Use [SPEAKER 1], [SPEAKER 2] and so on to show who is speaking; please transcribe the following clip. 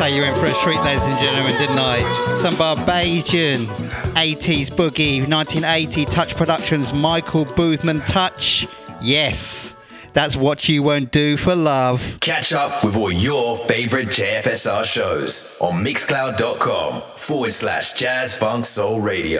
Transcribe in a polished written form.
[SPEAKER 1] say you went for a treat, ladies and gentlemen, didn't I? Some Barbadian 80s boogie, 1980 Touch Productions, Michael Boothman Touch. Yes, that's what you won't do for love.
[SPEAKER 2] Catch up with all your favourite JFSR shows on mixcloud.com/Jazz Funk Soul Radio.